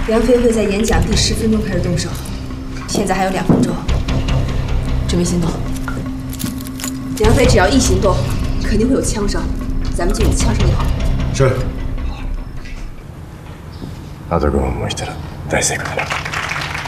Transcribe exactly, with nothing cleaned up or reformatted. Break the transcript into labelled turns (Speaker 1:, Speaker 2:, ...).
Speaker 1: 梁飞会在演讲第十分钟开始动手，现在还有两分钟，准备行动。梁飞只要一行动，肯定会有枪声，咱们就以枪声为号。
Speaker 2: 是。あとごふんもしたら大成功だな。